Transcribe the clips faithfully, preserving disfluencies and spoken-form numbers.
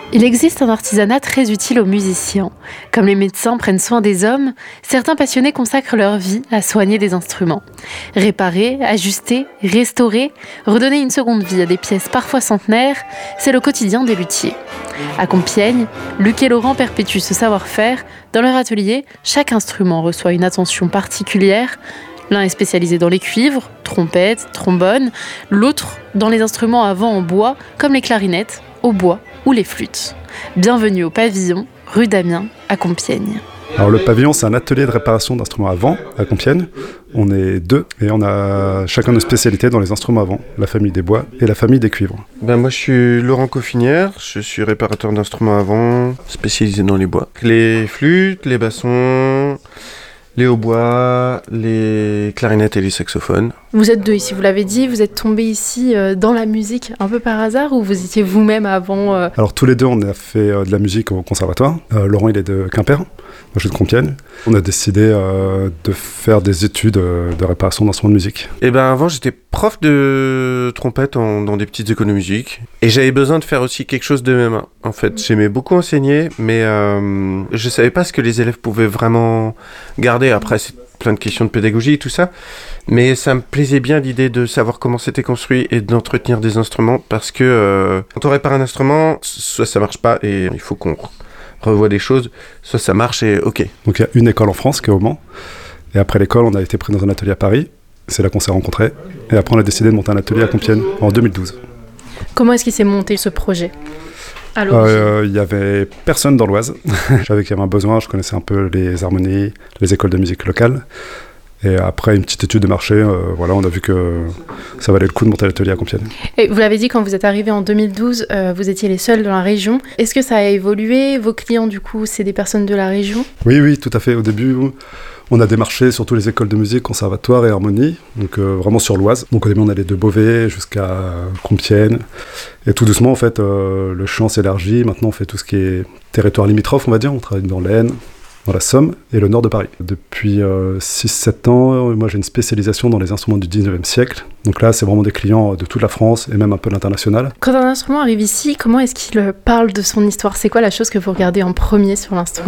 Il existe un artisanat très utile aux musiciens. Comme les médecins prennent soin des hommes, certains passionnés consacrent leur vie à soigner des instruments. Réparer, ajuster, restaurer, redonner une seconde vie à des pièces parfois centenaires, c'est le quotidien des luthiers. À Compiègne, Luc et Laurent perpétuent ce savoir-faire. Dans leur atelier, chaque instrument reçoit une attention particulière. L'un est spécialisé dans les cuivres, trompettes, trombones, l'autre dans les instruments à vent en bois, comme les clarinettes, au bois ou les flûtes. Bienvenue au Pavillon, rue d'Amiens, à Compiègne. Alors le Pavillon, c'est un atelier de réparation d'instruments à vent à Compiègne. On est deux et on a chacun nos spécialités dans les instruments à vent, la famille des bois et la famille des cuivres. Ben moi je suis Laurent Coffinière, je suis réparateur d'instruments à vent, spécialisé dans les bois. Les flûtes, les bassons, les hautbois, les clarinettes et les saxophones. Vous êtes deux ici, vous l'avez dit, vous êtes tombés ici euh, dans la musique un peu par hasard ou vous étiez vous-même avant euh... Alors tous les deux on a fait euh, de la musique au conservatoire. Euh, Laurent il est de Quimper, moi je suis de Compiègne. On a décidé euh, de faire des études euh, de réparation d'instruments de musique. Et ben avant j'étais prof de trompette en, dans des petites écoles de musique et j'avais besoin de faire aussi quelque chose de mes mains. En fait j'aimais beaucoup enseigner mais euh, je savais pas ce que les élèves pouvaient vraiment garder. Après c'est plein de questions de pédagogie et tout ça, mais ça me plaisait bien l'idée de savoir comment c'était construit et d'entretenir des instruments parce que euh, quand on répare un instrument, soit ça marche pas et il faut qu'on revoie des choses, soit ça marche et ok. Donc il y a une école en France qui est au Mans, et après l'école on a été pris dans un atelier à Paris, c'est là qu'on s'est rencontrés, et après on a décidé de monter un atelier à Compiègne en deux mille douze. Comment est-ce qu'il s'est monté ce projet ? Il euh, y avait personne dans l'Oise. Je savais qu'il y avait un besoin, je connaissais un peu les harmonies, les écoles de musique locales. Et après une petite étude de marché, euh, voilà, on a vu que ça valait le coup de monter l'atelier à Compiègne. Et vous l'avez dit, quand vous êtes arrivé en deux mille douze, euh, vous étiez les seuls dans la région. Est-ce que ça a évolué ? Vos clients, du coup, c'est des personnes de la région ? Oui, oui, tout à fait. Au début, on a démarché surtout les écoles de musique, conservatoire et harmonie, donc euh, vraiment sur l'Oise. Donc au début, on allait de Beauvais jusqu'à Compiègne. Et tout doucement, en fait, euh, le champ s'élargit. Maintenant, on fait tout ce qui est territoire limitrophe, on va dire. On travaille dans l'Aisne, dans la Somme et le nord de Paris. Depuis euh, six sept ans, moi j'ai une spécialisation dans les instruments du dix-neuvième siècle. Donc là, c'est vraiment des clients de toute la France et même un peu l'international. Quand un instrument arrive ici, comment est-ce qu'il parle de son histoire ? C'est quoi la chose que vous regardez en premier sur l'instrument ?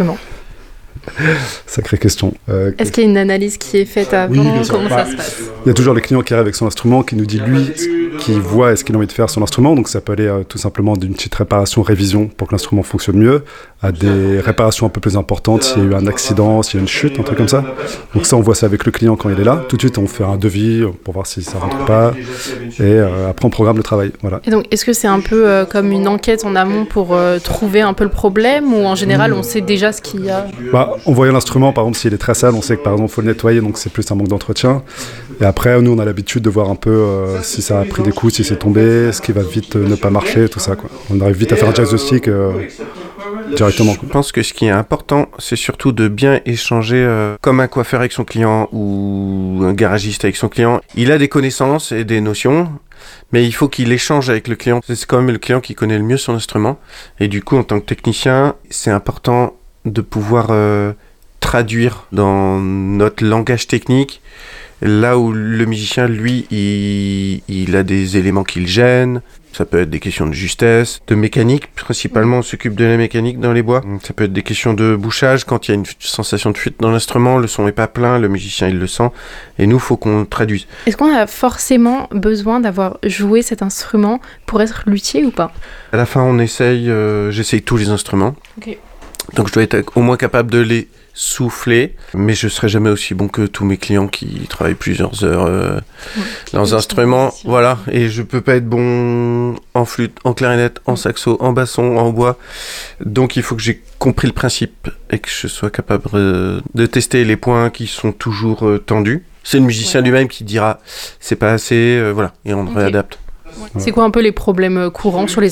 Sacrée question. Euh, Est-ce qu'il y a une analyse qui est faite avant ? Oui, comment bah, ça se passe ? Il y a toujours le client qui arrive avec son instrument, qui nous dit lui, qui voit et ce qu'il a envie de faire sur l'instrument. Donc ça peut aller euh, tout simplement d'une petite réparation, révision pour que l'instrument fonctionne mieux, à des réparations un peu plus importantes, s'il y a eu un accident, s'il y a une chute, un truc comme ça. Donc ça, on voit ça avec le client quand il est là. Tout de suite, on fait un devis pour voir si ça rentre pas. Et euh, après, on programme le travail. Voilà. Et donc, est-ce que c'est un peu euh, comme une enquête en amont pour euh, trouver un peu le problème, ou en général, on sait déjà ce qu'il y a ? Bah, en voyant l'instrument, par exemple, s'il est très sale, on sait que par exemple, il faut le nettoyer, donc c'est plus un manque d'entretien. Et après, nous, on a l'habitude de voir un peu euh, si ça a pris des coups, si c'est tombé, ce qui va vite euh, ne pas marcher, tout ça, quoi. On arrive vite à faire un diagnostic euh, directement. Je pense que ce qui est important, c'est surtout de bien échanger euh, comme un coiffeur avec son client ou un garagiste avec son client. Il a des connaissances et des notions, mais il faut qu'il échange avec le client. C'est quand même le client qui connaît le mieux son instrument. Et du coup, en tant que technicien, c'est important de pouvoir euh, traduire dans notre langage technique là où le musicien, lui, il, il a des éléments qui le gênent. Ça peut être des questions de justesse, de mécanique. Principalement, on s'occupe de la mécanique dans les bois. Ça peut être des questions de bouchage. Quand il y a une sensation de fuite dans l'instrument, le son n'est pas plein, le musicien, il le sent. Et nous, il faut qu'on traduise. Est-ce qu'on a forcément besoin d'avoir joué cet instrument pour être luthier ou pas ? À la fin, on essaye, euh, j'essaye tous les instruments. Okay. Donc, je dois être au moins capable de les souffler, mais je serai jamais aussi bon que tous mes clients qui travaillent plusieurs heures euh, ouais, dans un instrument, voilà, et je peux pas être bon en flûte, en clarinette, en saxo, en basson, en bois, donc il faut que j'ai compris le principe et que je sois capable euh, de tester les points qui sont toujours euh, tendus. C'est le musicien ouais. lui-même qui dira c'est pas assez, euh, voilà, et on okay. réadapte. Ouais. C'est quoi un peu les problèmes courants sur les